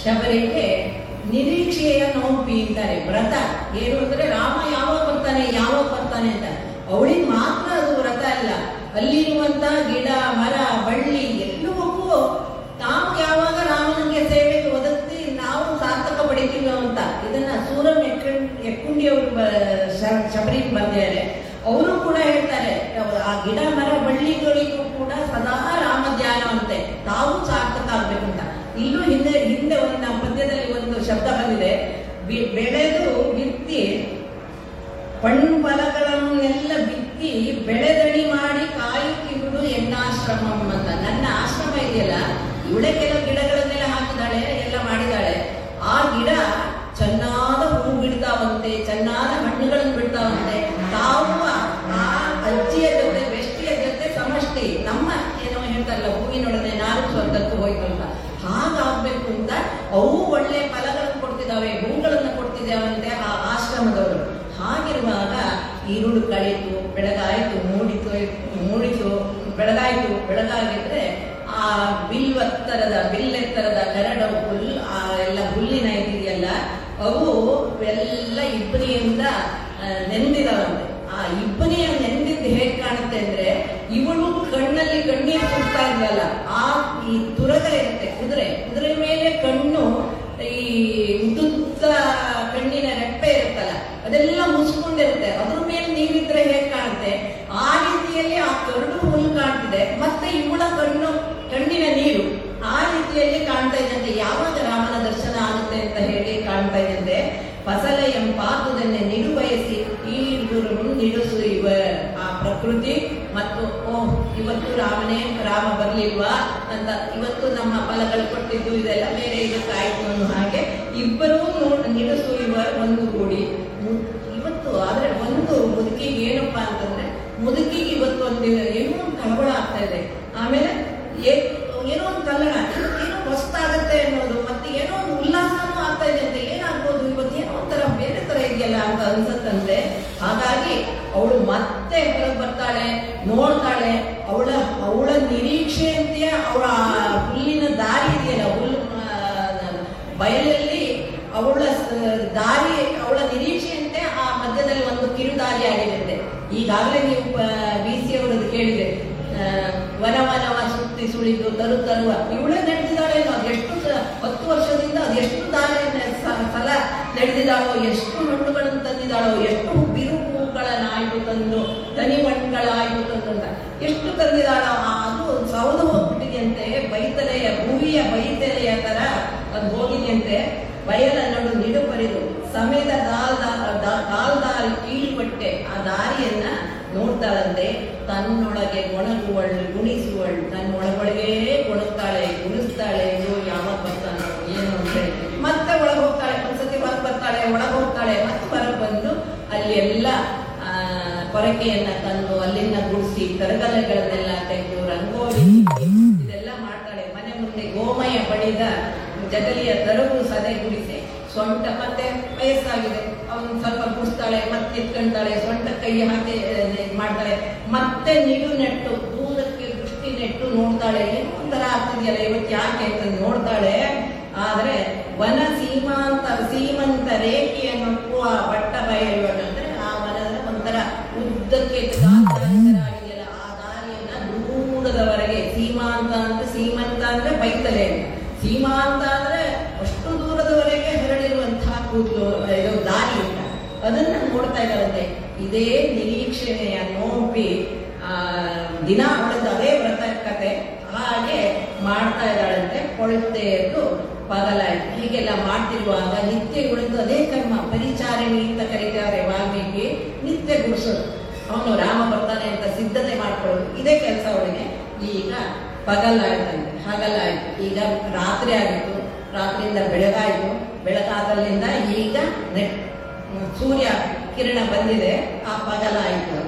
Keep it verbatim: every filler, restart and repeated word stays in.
ಶಬರಿಗೆ ನಿರೀಕ್ಷೆಯ ನೋಂಪಿ ಅಂತಾರೆ. ವ್ರತ ಏನು ಅಂದ್ರೆ ರಾಮ ಯಾವಾಗ ಬರ್ತಾನೆ ಯಾವಾಗ ಬರ್ತಾನೆ ಅಂತ. ಅವಳಿಗೆ ಮಾತ್ರ ಅದು ವ್ರತ ಅಲ್ಲ, ಅಲ್ಲಿರುವಂತ ಗಿಡ ಮರ ಬಳ್ಳಿ ಎಲ್ಲವಕ್ಕೂ ನಾವು ಯಾವಾಗ ರಾಮನಿಗೆ ಸೇವೆಗೆ ಒದಗಿಸಿ ನಾವು ಸಾರ್ಥಕ ಪಡಿತೀವಿ ಅಂತ. ಇದನ್ನ ಸೂರಂ ಎಕ್ಕುಂಡಿ ಅವರು ಶಬರಿಗೆ ಬಂದಿದ್ದಾರೆ. ಅವರು ಕೂಡ ಹೇಳ್ತಾರೆ ಆ ಗಿಡ ಮರ ಬಳ್ಳಿಗಳಿಗೂ ಕೂಡ ಸದಾ ರಾಮ ಧ್ಯಾನ ಅಂತೆ, ತಾವು ಸಾರ್ಥಕ ಆಗ್ಬೇಕಂತ. ಇಲ್ಲೂ ಹಿಂದೆ ಹಿಂದೆ ಒಂದು ಪದ್ಯದಲ್ಲಿ ಒಂದು ಶಬ್ದ ಬಂದಿದೆ, ಬೆಳೆದು ಬಿತ್ತಿ ಪಣ್ಣು ಫಲಗಳನ್ನೆಲ್ಲ ಬಿತ್ತಿ ಬೆಳೆದಣಿ ಮಾಡಿ ಕಾಯುತ್ತಿರುವುದು ಎನ್ನಾಶ್ರಮಂ ಅಂತ. ನನ್ನ ಆಶ್ರಮ ಇದೆಯಲ್ಲ, ಇವಳೆ ಕೆಲವು ಗಿಡಗಳನ್ನೆಲ್ಲ ಹಾಕಿದಾಳೆ, ಎಲ್ಲ ಮಾಡಿದಾಳೆ. ಆ ಗಿಡ ಚೆನ್ನಾದ ಹೂ ಬಿಡ್ತಾವಂತೆ, ಚೆನ್ನಾದ ಹಣ್ಣುಗಳನ್ನು ಬಿಡ್ತಾವಂತೆ. ತಾವು ಆ ಅಜ್ಜಿಯ ಜೊತೆ ಬೆಷ್ಟಿಯ ಜೊತೆ ಸಮಷ್ಟಿ ನಮ್ಮ ಏನೋ ಹೇಳ್ತಾರಲ್ಲ, ಹೂವಿನೊಡನೆ ನಾಲ್ಕು ಸ್ವರ್ಗಕ್ಕೆ ಹೋಯ್ತಂತ, ಹಾಗಾಗ್ಬೇಕು ಅಂತ ಅವು ಒಳ್ಳೆ ಫಲಗಳನ್ನು ಕೊಡ್ತಿದ್ದಾವೆ, ಹೂಗಳನ್ನು ಕೊಡ್ತಿದ್ದಾವಂತೆ ಆ ಆಶ್ರಮದವರು. ಹಾಗಿರುವಾಗ ಈರುಳು ಕಳೀತು, ಬೆಳಗಾಯಿತು, ಮೂಡಿತು ಮೂಡಿತು ಬೆಳಗಾಯಿತು. ಬೆಳಗಾಗಿದ್ರೆ ಆ ಬಿಲ್ವತ್ತರದ ಬಿಲ್ಲೆತ್ತರದ ಕರಡ ಹುಲ್ ಆ ಎಲ್ಲ ಹುಲ್ಲಿನ ಇದೆಯಲ್ಲ, ಅವು ಎಲ್ಲ ಇಬ್ಬನಿಯಿಂದ ನೆಂದಿದಾವಂತೆ. ಆ ಇಬ್ಬನಿಯ ನೆಂದಿದ್ದು ಹೇಗೆ ಕಾಣುತ್ತೆ ಅಂದ್ರೆ, ಇವಳು ಕಣ್ಣಲ್ಲಿ ಕಣ್ಣೀರು ಸುಡ್ತಾ ಇದ್ವಲ್ಲ, ಆ ಈ ತುರದ ಇರುತ್ತೆ ಕುದುರೆ ಕುದುರೆ ಮೇಲೆ ಕಣ್ಣು, ಈ ಉದ್ದುದ್ದ ಕಣ್ಣಿನ ರೆಪ್ಪೆ ಇರುತ್ತಲ್ಲ ಅದೆಲ್ಲ ಮುಸ್ಕೊಂಡಿರುತ್ತೆ, ಅದ್ರ ಮೇಲೆ ನೀರಿದ್ರೆ ಹೇಗೆ ಕಾಣುತ್ತೆ ಆ ರೀತಿಯಲ್ಲಿ ಆ ಕರಡು ಹುಲ್ಲು ಕಾಣ್ತಿದೆ. ಮತ್ತೆ ಇವಳ ಕಣ್ಣು ಕಣ್ಣಿನ ನೀರು ಆ ರೀತಿಯಲ್ಲಿ ಕಾಣ್ತಾ ಇದ್ದಂತೆ. ಯಾವಾಗ ರಾಮನ ದರ್ಶನ ಆಗುತ್ತೆ ಅಂತ ಹೇಳಿ ಕಾಣ್ತಾ ಇದ್ದಂತೆ. ಫಸಲ ಎಂಪಾದುದನ್ನೇ ನಿಡು ಬಯಸಿ ಈ ನಿಡುಸು ಇವ ಆ ಪ್ರಕೃತಿ ಮತ್ತು ಓ ಇವತ್ತು ರಾಮನೇ ರಾಮ ಬರ್ಲಿಲ್ವಾ ಅಂತ, ಇವತ್ತು ನಮ್ಮ ಫಲಗಳು ಕೊಟ್ಟಿದ್ದು ಇದೆಲ್ಲ ಬೇರೆ ಇದಕ್ಕಾಯ್ತು ಅನ್ನೋ ಹಾಗೆ ಇಬ್ಬರೂ ನಿಡುಸು ಇವ ಒಂದು ಕೂಡಿ ಇವತ್ತು. ಆದ್ರೆ ಒಂದು ಮುದುಕಿಗೆ ಏನಪ್ಪಾ ಅಂತಂದ್ರೆ, ಮುದುಕಿಗೆ ಇವತ್ತು ಒಂದು ಏನೋ ಒಂದು ಕಳವಳ ಆಗ್ತಾ ಇದೆ, ಆಮೇಲೆ ಏನೋ ಒಂದು ಕಲ್ಲಣ, ಏನೋ ಹೊಸ್ತಾಗತ್ತೆ ಅನ್ನೋದು, ಮತ್ತೆ ಏನೋ ಒಂದು ಉಲ್ಲಾಸನೂ ಆಗ್ತಾ ಇದೆ ಅಂತ. ಏನಾಗ್ಬೋದು ಇವತ್ತು, ಏನೋ ಒಂಥರ ಬೇರೆ ತರ ಇದೆಯಲ್ಲ ಅಂತ ಅನ್ಸತ್ತಂತೆ. ಹಾಗಾಗಿ ಅವಳು ಮತ್ತೆ ಹೊರಗೆ ಬರ್ತಾಳೆ, ನೋಡ್ತಾಳೆ. ಅವಳ ಅವಳ ನಿರೀಕ್ಷೆಯಂತೆ ಅವಳ ಹುಲ್ಲಿನ ದಾರಿ ಇದೆಯಲ್ಲ, ಹುಲ್ಲು ಬಯಲಲ್ಲಿ ಅವಳ ದಾರಿ, ಅವಳ ನಿರೀಕ್ಷೆಯಂತೆ ಆ ಮಧ್ಯದಲ್ಲಿ ಒಂದು ಕಿರುದಾರಿ ಆಗಿದೆ. ಈಗಾಗಲೇ ನೀವು ಬಿ ಸಿ ಅವರದ್ದು ಕೇಳಿದೆ, ವನವನವ ಸುತ್ತಿ ಸುಳಿದು ತರು ತರುವ ಇವಳೇ ನಡೆದಿದ್ದಾಳೇನೋ, ಅದೆಷ್ಟು ಹತ್ತು ವರ್ಷದಿಂದ ಅದೆಷ್ಟು ದಾರಿ ಸಲ ನಡೆದಿದ್ದಾಳೋ, ಎಷ್ಟು ಹಣ್ಣುಗಳನ್ನು ತಂದಿದ್ದಾಳೋ, ಎಷ್ಟು ಬಿರು ಹೂಗಳನ್ನಾಯ್ತು ತಂದು ತನಿ ಮಣ್ಣುಗಳಾಯ್ತು ತಂದ ಎಷ್ಟು ತಂದಿದ್ದಾಳೋ. ಅದು ಸೌದು ಹೋಗ್ಬಿಟ್ಟಿದೆಯಂತೆ, ಬೈತಲೆಯ ಭೂಮಿಯ ಬೈತಲೆಯ ತರ ಅದು ಹೋಗಿದೆಯಂತೆ. ಬಯಲ ನಡು ನಿಡು ಬರಿದು ಸಮೇತ ಕಾಲ್ದ ಕಾಲ್ದಾರಿ ಕೀಳುಪಟ್ಟೆ ಆ ದಾರಿಯನ್ನ ನೋಡ್ತಾಳಂತೆ. ತನ್ನೊಳಗೆ ಗೊಣಗುವಳು ಗುಣಿಸುವಳು, ತನ್ನ ಒಳಗೊಳಗೆ ಗೊಣಗ್ತಾಳೆ, ಗುಣಿಸ್ತಾಳೆ. ಇದು ಯಾವಾಗ ಬರ್ತಾನೋ ಏನು ಅಂತ ಹೇಳಿ ಮತ್ತೆ ಒಳಗೆ ಹೋಗ್ತಾಳೆ. ಒಂದ್ಸತಿ ಹೊರಗೆ ಬರ್ತಾಳೆ, ಒಳಗೆ ಹೋಗ್ತಾಳೆ, ಮತ್ತೆ ಹೊರಗೆ ಬಂದು ಅಲ್ಲಿ ಎಲ್ಲ ಆ ಕೊರಕೆಯನ್ನ ತಂದು ಅಲ್ಲಿಂದ ಗುಡಿಸಿ ಕರಗಲೆಗಳನ್ನೆಲ್ಲ ತೆಗೆದು ರಂಗೋಲಿ ಇದೆಲ್ಲ ಮಾಡ್ತಾಳೆ. ಮನೆ ಮುಂದೆ ಗೋಮಯ ಬಡಿದ ಜಗಲಿಯ ತರಗು ಸದೆ ಗುಡಿಸಿ ಸೊಂಟ, ಮತ್ತೆ ವಯಸ್ಸಾಗಿದೆ ಅವನು ಸ್ವಲ್ಪ ಗುಡಿಸ್ತಾಳೆ, ಮತ್ತೆ ಇಟ್ಕೊಂತಾಳೆ, ಸೊಂಟ ಕೈ ಹಾಕಿ ಮಾಡ್ತಾಳೆ, ಮತ್ತೆ ನಿಡು ನೆಟ್ಟು ದೂರಕ್ಕೆ ದೃಷ್ಟಿ ನೆಟ್ಟು ನೋಡ್ತಾಳೆ. ಏನೋ ಒಂಥರ ಆಗ್ತಿದೆಯಲ್ಲ ಇವತ್ತು ಯಾಕೆ ಅಂತ ನೋಡ್ತಾಳೆ. ಆದ್ರೆ ವನ ಸೀಮಾಂತ ಸೀಮಂತ ರೇಖೆಯನ್ನು ಆ ಬಟ್ಟ ಬಯಲುವಂದ್ರೆ ಆ ವನದ ಒಂಥರ ಉದ್ದಕ್ಕೆ ಆಗಿದೆಯಲ್ಲ ಆ ದಾರಿಯನ್ನ ದೂರದವರೆಗೆ, ಸೀಮಾಂತ ಅಂದ್ರೆ ಸೀಮಂತ ಅಂದ್ರೆ ಬೈತಲೆ, ಸೀಮಾಂತ ಅಂದ್ರೆ ಅಷ್ಟು ದೂರದವರೆಗೆ ಹರಡಿರುವಂತಹ ಕೂದಲು ಇದು ದಾರಿ ಉಂಟ, ಅದನ್ನ ನೋಡ್ತಾ ಇದ್ದಾರಂತೆ. ಇದೇ ನಿರೀಕ್ಷಣೆಯ ನೋಂಪಿ ಆ ದಿನ ಅವಳದ್ದು ಅದೇ ವ್ರತ ಕತೆ ಹಾಗೆ ಮಾಡ್ತಾ ಇದ್ದಾಳಂತೆ. ಕೊಳ್ತೆಯದ್ದು ಪಗಲಾಯ್ತು. ಹೀಗೆಲ್ಲ ಮಾಡ್ತಿರುವಾಗ ನಿತ್ಯ ಉಳಿದು ಅದೇ ಕರ್ಮ ಪರಿಚಾರಣಿ ಅಂತ ಕರೀತಾರೆ ವಾಲ್ಮೀಕಿ. ನಿತ್ಯ ಗುಡಿಸೋದು, ಅವನು ರಾಮ ಬರ್ತಾನೆ ಅಂತ ಸಿದ್ಧತೆ ಮಾಡ್ಕೊಳ್ಳೋದು, ಇದೇ ಕೆಲಸ ಅವಳಿಗೆ. ಈಗ ಪಗಲಾಯ್ತಂತೆ, ಹಗಲಾಯ್ತು. ಈಗ ರಾತ್ರಿ ಆಗಿತ್ತು, ರಾತ್ರಿಯಿಂದ ಬೆಳಗಾಯಿತು, ಬೆಳಗಾದಲ್ಲಿಂದ ಈಗ ಸೂರ್ಯ ಕಿರಣ ಬಂದಿದೆ, ಆ ಪಗಲಾಯಿತು.